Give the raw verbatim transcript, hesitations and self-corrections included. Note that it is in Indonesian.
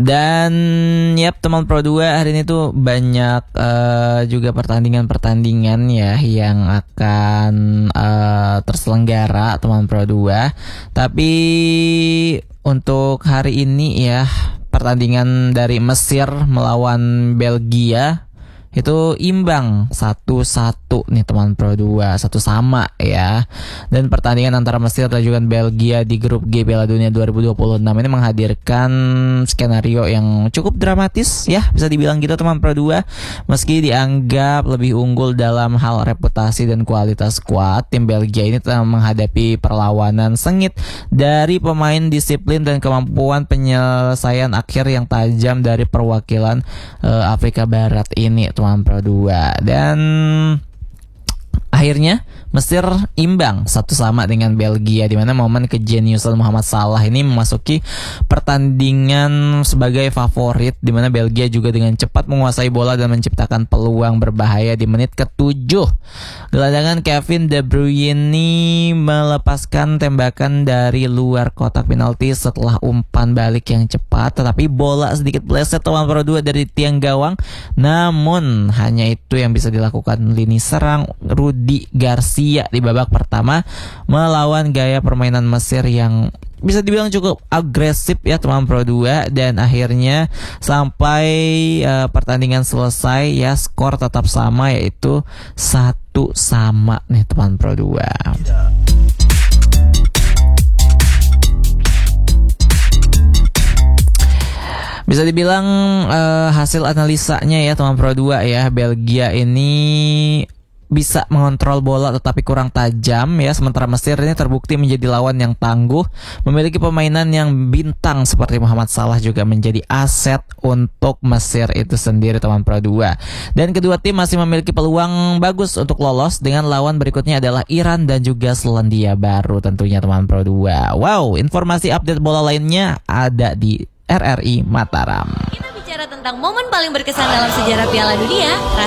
Dan yap teman Pro dua, hari ini tuh banyak uh, juga pertandingan-pertandingan ya yang akan uh, terselenggara teman Pro dua. Tapi untuk hari ini ya, pertandingan dari Mesir melawan Belgia itu imbang satu satu nih teman Pro dua, satu sama ya. Dan pertandingan antara Mesir dan juga Belgia di grup G Piala Dunia dua ribu dua puluh enam ini menghadirkan skenario yang cukup dramatis ya, bisa dibilang gitu teman Pro dua. Meski dianggap lebih unggul dalam hal reputasi dan kualitas skuad, tim Belgia ini telah menghadapi perlawanan sengit dari pemain disiplin dan kemampuan penyelesaian akhir yang tajam dari perwakilan uh, Afrika Barat ini teman Pro dua. Dan akhirnya Mesir imbang satu sama dengan Belgia, di mana momen kejeniusan Muhammad Salah ini memasuki pertandingan sebagai favorit, di mana Belgia juga dengan cepat menguasai bola dan menciptakan peluang berbahaya di menit ketujuh. Gelandangan Kevin De Bruyne melepaskan tembakan dari luar kotak penalti setelah umpan balik yang cepat, tetapi bola sedikit meleset teman Pro dua dari tiang gawang. Namun hanya itu yang bisa dilakukan lini serang Rudi Garcia di babak pertama melawan gaya permainan Mesir yang bisa dibilang cukup agresif ya teman Pro dua. Dan akhirnya sampai uh, pertandingan selesai ya, skor tetap sama, yaitu satu sama nih teman Pro dua. Bisa dibilang uh, hasil analisanya ya teman Pro dua ya, Belgia ini bisa mengontrol bola tetapi kurang tajam ya, sementara Mesir ini terbukti menjadi lawan yang tangguh, memiliki permainan yang bintang seperti Muhammad Salah juga menjadi aset untuk Mesir itu sendiri teman Pro dua. Dan kedua tim masih memiliki peluang bagus untuk lolos, dengan lawan berikutnya adalah Iran dan juga Selandia Baru tentunya teman Pro dua. Wow, informasi update bola lainnya ada di R R I Mataram. Kita bicara tentang momen paling berkesan dalam sejarah Piala Dunia.